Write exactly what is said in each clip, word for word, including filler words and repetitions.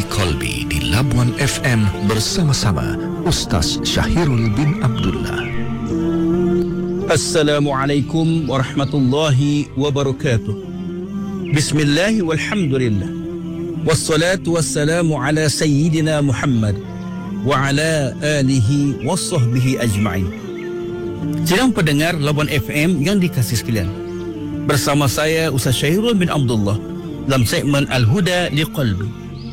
Liqalbi di Labuan F M bersama-sama Ustaz Syahirul bin Abdullah. Assalamualaikum warahmatullahi wabarakatuh. Bismillah walhamdulillah. Wassalatu wassalamu ala sayyidina Muhammad wa ala alihi wa sahbihi ajma'in. Sidang pendengar Labuan F M yang dikasihi sekalian, bersama saya Ustaz Syahirul bin Abdullah dalam segmen Al-Huda Liqalbi.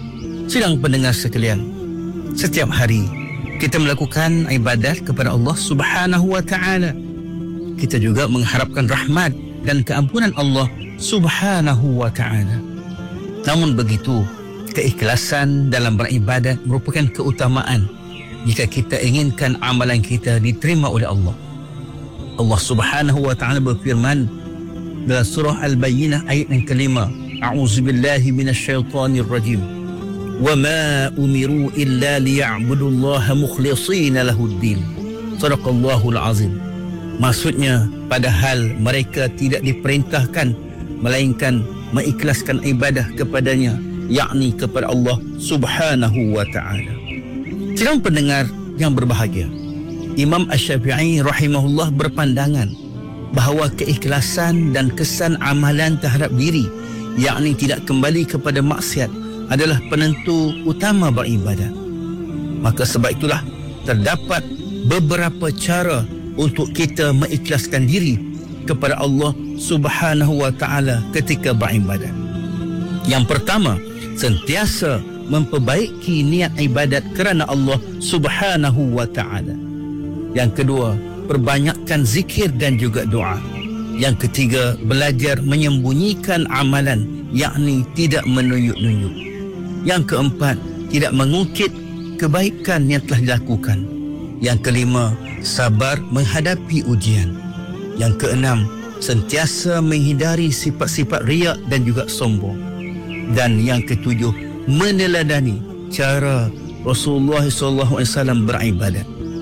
Sidang pendengar sekalian, setiap hari kita melakukan ibadat kepada Allah Subhanahu wa taala. Kita juga mengharapkan rahmat dan keampunan Allah Subhanahu wa taala. Namun begitu, keikhlasan dalam beribadat merupakan keutamaan jika kita inginkan amalan kita diterima oleh Allah. Allah Subhanahu wa taala berfirman dalam surah Al-Bayyinah ayat yang kelima, A'udzubillahi minasyaitonir rajim. Wa ma umiru illa liya'budullaha mukhlishina lahuddin. Shadaqallahul azim. Maksudnya, padahal mereka tidak diperintahkan melainkan mengikhlaskan ibadah kepadanya, yakni kepada Allah Subhanahu wa taala. Sidang pendengar yang berbahagia, Imam Asy-Syafi'i rahimahullah berpandangan bahawa keikhlasan dan kesan amalan terhadap diri, yakni tidak kembali kepada maksiat, adalah penentu utama beribadah. Maka sebab itulah terdapat beberapa cara untuk kita mengikhlaskan diri kepada Allah Subhanahu wa taala ketika beribadat. Yang pertama, sentiasa memperbaiki niat ibadat kerana Allah Subhanahu wa taala. Yang kedua, perbanyakkan zikir dan juga doa. Yang ketiga, belajar menyembunyikan amalan, yakni tidak menunjuk-nunjuk. Yang keempat, tidak mengungkit kebaikan yang telah dilakukan. Yang kelima, sabar menghadapi ujian. Yang keenam, sentiasa menghindari sifat-sifat riak dan juga sombong. Dan yang ketujuh, meneladani cara Rasulullah sallallahu alaihi wasallam beribadat.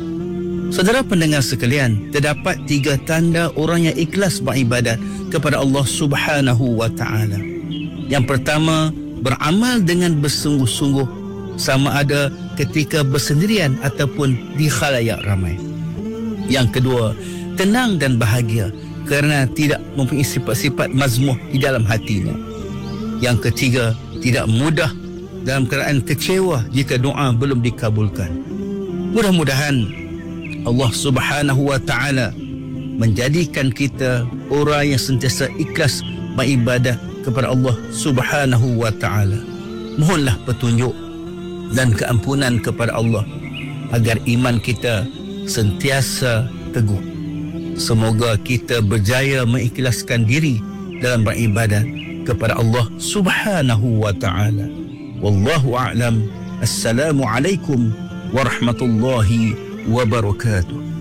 Saudara pendengar sekalian, terdapat tiga tanda orang yang ikhlas beribadat kepada Allah Subhanahu wa taala. Yang pertama, beramal dengan bersungguh-sungguh, sama ada ketika bersendirian ataupun di khalayak ramai. Yang kedua, tenang dan bahagia kerana tidak mempunyai sifat-sifat mazmuh di dalam hatinya. Yang ketiga, tidak mudah dalam keadaan kecewa jika doa belum dikabulkan. Mudah-mudahan Allah Subhanahu wa taala menjadikan kita orang yang sentiasa ikhlas beribadah kepada Allah Subhanahu wa taala. Mohonlah petunjuk dan keampunan kepada Allah agar iman kita sentiasa teguh. Semoga kita berjaya mengikhlaskan diri dalam beribadat kepada Allah Subhanahu wa taala. Wallahu a'lam. Assalamualaikum warahmatullahi wabarakatuh.